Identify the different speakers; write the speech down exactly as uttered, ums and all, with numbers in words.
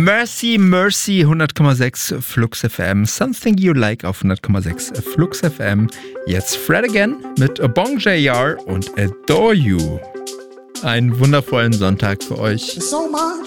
Speaker 1: Mercy, Mercy, hundert Komma sechs Flux F M. Something You Like auf hundert Komma sechs Flux F M. Jetzt Fred Again mit Bong J R und Adore You. Einen wundervollen Sonntag für euch.
Speaker 2: So much.